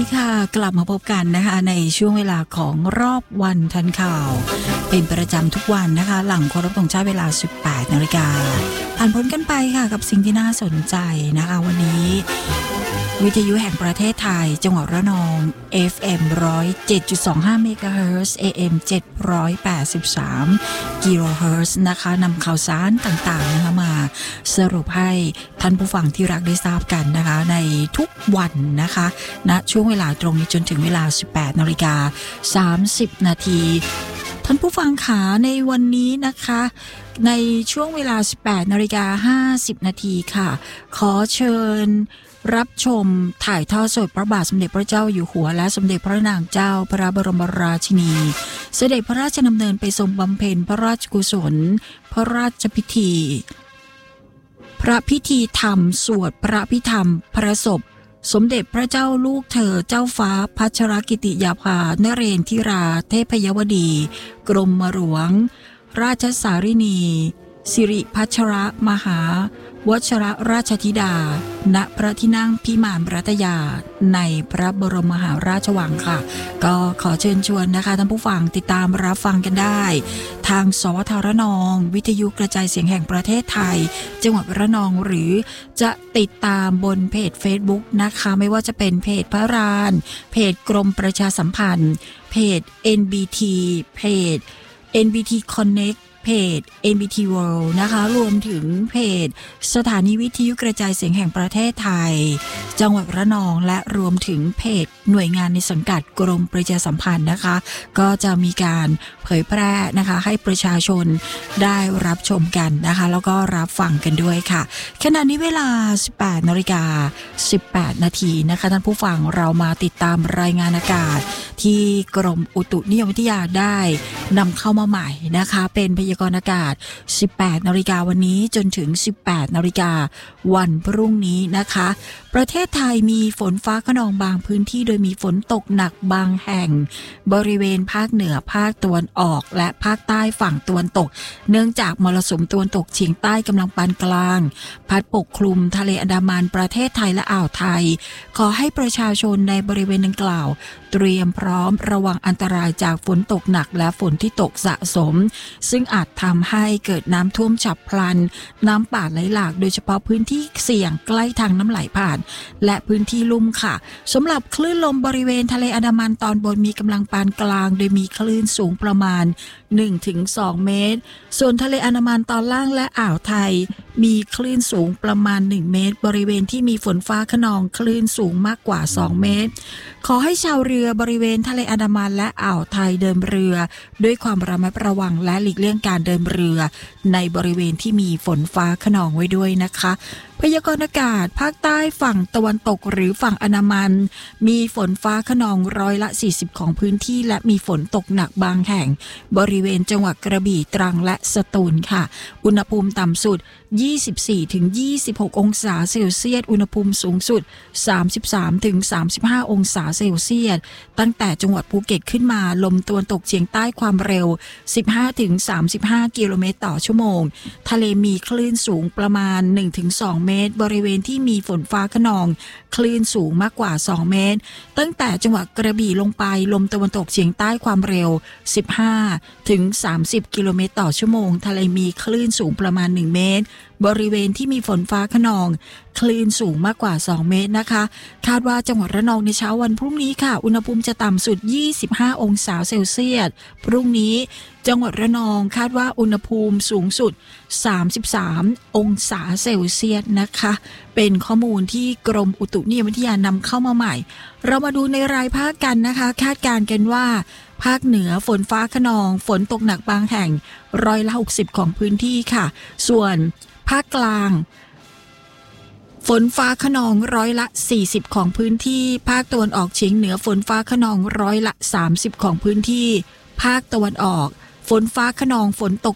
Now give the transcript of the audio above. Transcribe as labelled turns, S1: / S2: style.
S1: ค่ะกลับมาพบกันนะคะในช่วงเวลาของรอบวันทันข่าวเป็นประจำทุกวันนะคะหลังเคารพธงชาติเวลา 18 นาฬิกาผ่านพ้นกันไปค่ะกับสิ่งที่น่าสนใจนะคะวันนี้วิทยุแห่งประเทศไทยจังหวัดระนอง FM 107.25 เมกะเฮิรตซ์ AM 783 กิโลเฮิรตซ์นะคะนำข่าวสารต่างๆนะคะมาสรุปให้ท่านผู้ฟังที่รักได้ทราบกันนะคะในทุกวันนะคะณช่วงเวลาตรงนี้จนถึงเวลา 18 นาฬิกา 30 นาทีท่านผู้ฟังขาในวันนี้นะคะในช่วงเวลา 18 นาฬิกา 50 นาทีค่ะขอเชิญรับชมถ่ายทอดสดพระบาทสมเด็จพระเจ้าอยู่หัวและสมเด็จพระนางเจ้าพระบรมราชินีเสด็จพระราชดำเนินไปทรงบำเพ็ญพระราชกุศลพระราชพิธีพระพิธีธรรมสวดพระพิธรรมพระศพสมเด็จพระเจ้าลูกเธอเจ้าฟ้าพัชรกิติยาภานเรนทิราเทพยวดีกรมหลวงราชสารินีสิริพัชรมหาวชรราชธิดาณพระที่นั่งพิมานรัตยาในพระบรมมหาราชวังค่ะก็ขอเชิญชวนนะคะท่านผู้ฟังติดตามรับฟังกันได้ทางสวทระนองวิทยุกระจายเสียงแห่งประเทศไทยจังหวัดระนองหรือจะติดตามบนเพจ Facebook นะคะไม่ว่าจะเป็นเพจพระรานเพจกรมประชาสัมพันธ์เพจ NBT เพจ NBT Connectเพจ NBT World นะคะรวมถึงเพจสถานีวิทยุกระจายเสียงแห่งประเทศไทยจังหวัดระนองและรวมถึงเพจหน่วยงานในสังกัดกรมประชาสัมพันธ์นะคะก็จะมีการเผยแพร่นะคะให้ประชาชนได้รับชมกันนะคะแล้วก็รับฟังกันด้วยค่ะขณะนี้เวลา 18 นาฬิกา 18 นาทีนะคะท่านผู้ฟังเรามาติดตามรายงานอากาศที่กรมอุตุนิยมวิทยาได้นำเข้ามาใหม่นะคะเป็นพยากรณ์อากาศ 18 นาฬิกาวันนี้จนถึง 18 นาฬิกาวันพรุ่งนี้นะคะประเทศไทยมีฝนฟ้าคะนองบางพื้นที่โดยมีฝนตกหนักบางแห่งบริเวณภาคเหนือภาคตะวันออกและภาคใต้ฝั่งตะวันตกเนื่องจากมรสุมตะวันตกเฉียงใต้กำลังปานกลางพัดปกคลุมทะเลอันดามันประเทศไทยและอ่าวไทยขอให้ประชาชนในบริเวณดังกล่าวเตรียมพร้อมระวังอันตรายจากฝนตกหนักและฝนที่ตกสะสมซึ่งอาจทำให้เกิดน้ำท่วมฉับพลันน้ำป่าไหลหลากโดยเฉพาะพื้นที่เสี่ยงใกล้ทางน้ำไหลผ่านและพื้นที่ลุ่มค่ะสำหรับคลื่นลมบริเวณทะเลอันดามันตอนบนมีกำลังปานกลางโดยมีคลื่นสูงประมาณ 1-2 เมตรส่วนทะเลอันดามันตอนล่างและอ่าวไทยมีคลื่นสูงประมาณ1เมตรบริเวณที่มีฝนฟ้าคะนองคลื่นสูงมากกว่า2เมตรขอให้ชาวเรือบริเวณทะเลอันดามันและอ่าวไทยเดินเรือด้วยความระมัดระวังและหลีกเลี่ยงการเดินเรือในบริเวณที่มีฝนฟ้าคะนองไว้ด้วยนะคะพยากรณ์อากาศภาคใต้ฝั่งตะวันตกหรือฝั่งอันดามันมีฝนฟ้าคะนอง40%ของพื้นที่และมีฝนตกหนักบางแห่งบริเวณจังหวัดกระบี่ตรังและสตูลค่ะอุณหภูมิต่ำสุด 24-26 องศาเซลเซียสอุณหภูมิสูงสุด 33-35 องศาเซลเซียสตั้งแต่จังหวัดภูเก็ตขึ้นมาลมตะวันตกเฉียงใต้ความเร็ว 15-35 กิโลเมตรต่อชั่วโมงทะเลมีคลื่นสูงประมาณ 1-2 เมตรบริเวณที่มีฝนฟ้าคะนองคลื่นสูงมากกว่า2เมตรตั้งแต่จังหวัดกระบี่ลงไปลมตะวันตกเฉียงใต้ความเร็ว 15-30 กิโลเมตรต่อชั่วโมงทะเลมีคลื่นสูงประมาณ1เมตรบริเวณที่มีฝนฟ้าคะนองคลื่นสูงมากกว่า2เมตรนะคะคาดว่าจังหวัดระนองในเช้าวันพรุ่งนี้ค่ะอุณหภูมิจะต่ำสุด25องศาเซลเซียสพรุ่งนี้จังหวัดระนองคาดว่าอุณหภูมิสูงสุด33องศาเซลเซียสนะคะเป็นข้อมูลที่กรมอุตุนิยมวิทยานำเข้ามาใหม่เรามาดูในรายภาคกันนะคะคาดการณ์กันว่าภาคเหนือฝนฟ้าคะนองฝนตกหนักบางแห่ง60%ของพื้นที่ค่ะส่วนภาคกลางฝนฟ้าคะนอง40%ของพื้นที่ภาคตะวันออกเฉียงเหนือฝนฟ้าคะนอง30%ของพื้นที่ภาคตะวันออกฝนฟ้าคะนองฝนตก